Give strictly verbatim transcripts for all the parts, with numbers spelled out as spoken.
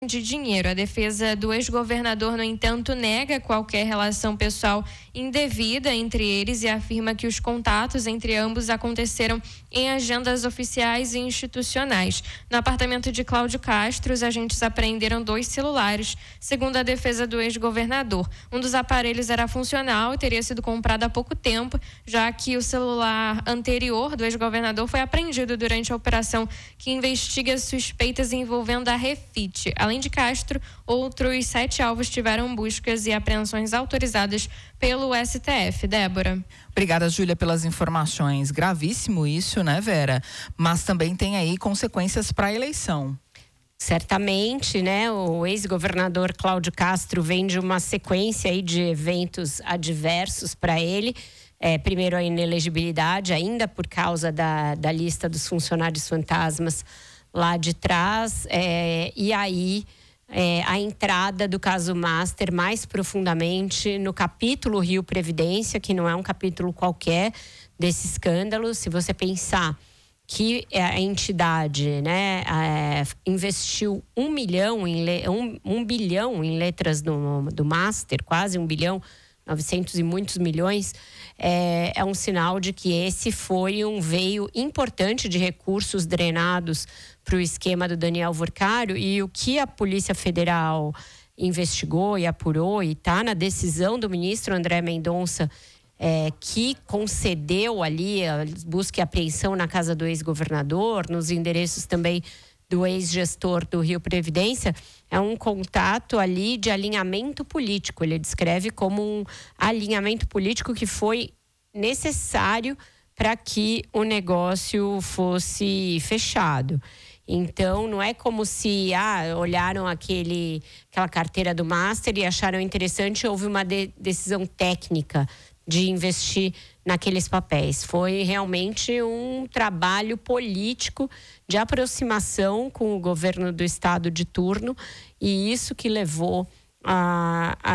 de dinheiro. A defesa do ex-governador, no entanto, nega qualquer relação pessoal indevida entre eles e afirma que os contatos entre ambos aconteceram em agendas oficiais e institucionais. No apartamento de Cláudio Castro, os agentes apreenderam dois celulares, segundo a defesa do ex-governador. Um dos aparelhos era funcional e teria sido comprado há pouco tempo, já que o celular anterior do ex-governador foi apreendido durante a operação que investiga suspeitas envolvendo a Refit. Além de Castro, outros sete alvos tiveram buscas e apreensões autorizadas pelo S T F. Débora. Obrigada, Júlia, pelas informações. Gravíssimo isso, né, Vera? Mas também tem aí consequências para a eleição. Certamente, né? O ex-governador Cláudio Castro vem de uma sequência aí de eventos adversos para ele. É, primeiro, a inelegibilidade, ainda por causa da, da lista dos funcionários fantasmas lá de trás. É, e aí, é, a entrada do caso Master mais profundamente no capítulo Rio Previdência, que não é um capítulo qualquer desse escândalo. Se você pensar que a entidade, né, é, investiu um milhão em le, um, um bilhão em letras do, do Master, quase um bilhão, novecentos e muitos milhões, é, é um sinal de que esse foi um veio importante de recursos drenados para o esquema do Daniel Vorcário. E o que a Polícia Federal investigou e apurou, e está na decisão do ministro André Mendonça, É, que concedeu ali a busca e apreensão na casa do ex-governador, nos endereços também do ex-gestor do Rio Previdência, é um contato ali de alinhamento político. Ele descreve como um alinhamento político que foi necessário para que o negócio fosse fechado. Então, não é como se ah, olharam aquele, aquela carteira do Master e acharam interessante e houve uma de, decisão técnica de investir naqueles papéis. Foi realmente um trabalho político de aproximação com o governo do estado de turno, e isso que levou a, a,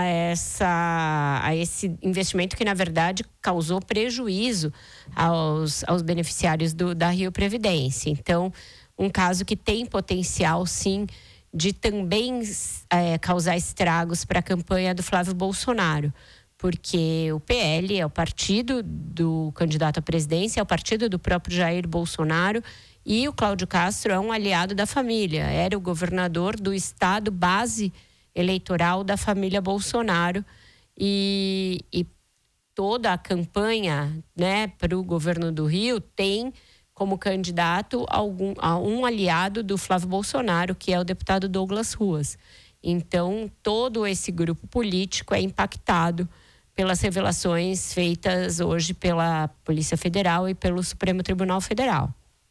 essa, a esse investimento que, na verdade, causou prejuízo aos, aos beneficiários do, da Rio Previdência. Então, um caso que tem potencial, sim, de também é, causar estragos para a campanha do Flávio Bolsonaro. Porque o P L é o partido do candidato à presidência, é o partido do próprio Jair Bolsonaro, e o Cláudio Castro é um aliado da família, era o governador do estado base eleitoral da família Bolsonaro, e, e toda a campanha, né, para o governo do Rio tem como candidato algum, a um aliado do Flávio Bolsonaro, que é o deputado Douglas Ruas. Então, todo esse grupo político é impactado pelas revelações feitas hoje pela Polícia Federal e pelo Supremo Tribunal Federal.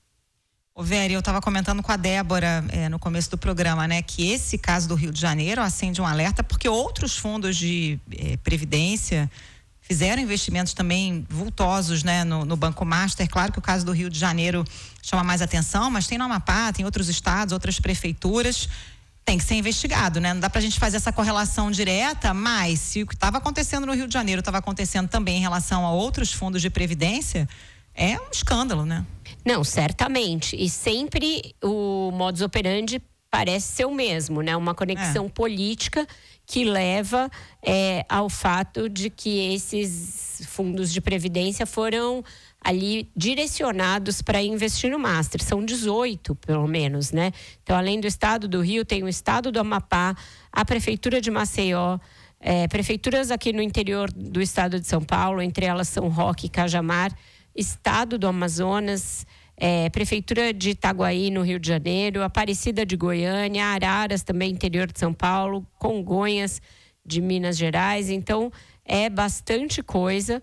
Ô Vera, eu estava comentando com a Débora é, no começo do programa, né, que esse caso do Rio de Janeiro acende um alerta porque outros fundos de é, previdência fizeram investimentos também vultosos, né, no, no Banco Master. Claro que o caso do Rio de Janeiro chama mais atenção, mas tem no Amapá, tem outros estados, outras prefeituras. Tem que ser investigado, né? Não dá pra gente fazer essa correlação direta, mas se o que estava acontecendo no Rio de Janeiro estava acontecendo também em relação a outros fundos de previdência, é um escândalo, né? Não, certamente. E sempre o modus operandi parece ser o mesmo, né? Uma conexão é. política que leva é, ao fato de que esses fundos de previdência foram ali direcionados para investir no Master. São dezoito, pelo menos, né? Então, além do estado do Rio, tem o estado do Amapá, a prefeitura de Maceió, é, prefeituras aqui no interior do estado de São Paulo, entre elas São Roque e Cajamar, estado do Amazonas, é, prefeitura de Itaguaí, no Rio de Janeiro, Aparecida de Goiânia, Araras, também interior de São Paulo, Congonhas, de Minas Gerais. Então, é bastante coisa,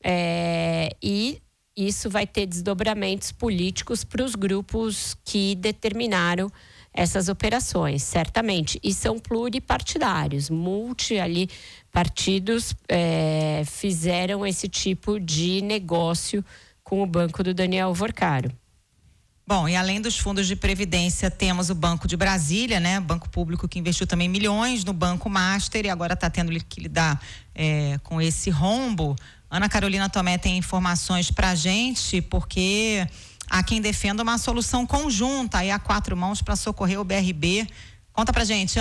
é, e isso vai ter desdobramentos políticos para os grupos que determinaram essas operações, certamente. E são pluripartidários, multi ali partidos é, fizeram esse tipo de negócio com o banco do Daniel Vorcário. Bom, e além dos fundos de previdência, temos o Banco de Brasília, né? Banco público que investiu também milhões no Banco Master e agora está tendo que lidar é, com esse rombo. Ana Carolina Tomé tem informações pra gente, porque há quem defenda uma solução conjunta aí a quatro mãos para socorrer o B R B. Conta pra gente,